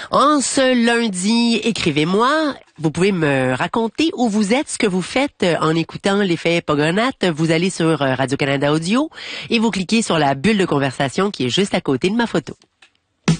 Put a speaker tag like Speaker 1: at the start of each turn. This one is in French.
Speaker 1: En ce lundi, écrivez-moi. Vous pouvez me raconter où vous êtes, ce que vous faites en écoutant l'effet Pogonate. Vous allez sur Radio-Canada Audio et vous cliquez sur la bulle de conversation qui est juste à côté de ma photo.